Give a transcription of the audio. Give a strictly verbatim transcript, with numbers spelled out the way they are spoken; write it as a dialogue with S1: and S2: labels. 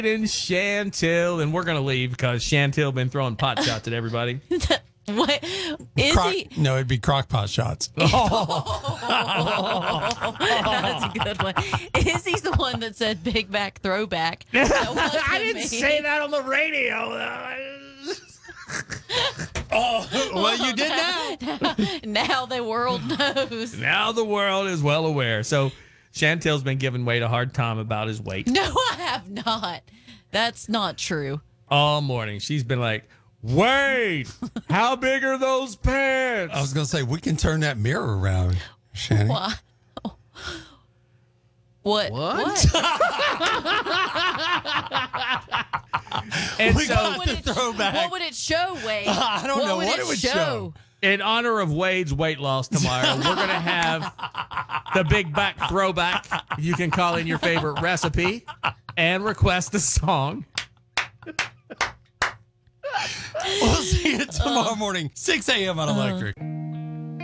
S1: and Chantel, and we're gonna leave because Chantel been throwing pot shots at everybody.
S2: What is
S3: Crock,
S2: he?
S3: No, it'd be crock pot shots.
S2: Oh, that's a good one. Is he the one that said "Big Back Throwback"?
S1: I didn't say that on the radio.
S3: Oh, well, you did now.
S2: Now the world knows.
S1: Now the world is well aware. So Chantel's been giving Wade a hard time about his weight
S2: No, I have not. That's not true.
S1: all morning. She's been like, Wade, how big are those pants?
S3: I was going to say, we can turn that mirror around, Shannon.
S2: Why? What?
S1: What? And
S3: We
S1: so,
S3: got
S2: What
S3: the
S2: would, it,
S3: throwback.
S2: what would it show, Wade?
S3: I don't
S2: what
S3: know
S2: would
S3: what
S2: it
S3: it would
S2: show.
S3: show.
S1: in honor of Wade's weight loss tomorrow, we're going to have the Big Back Throwback. You can call in your favorite recipe and request a song.
S3: We'll see you tomorrow morning, six a.m. on Electric.